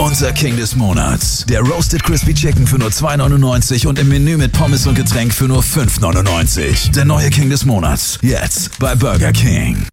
Unser King des Monats. Der Roasted Crispy Chicken für nur $2,99 und im Menü mit Pommes und Getränk für nur $5,99. Der neue King des Monats. Jetzt bei Burger King.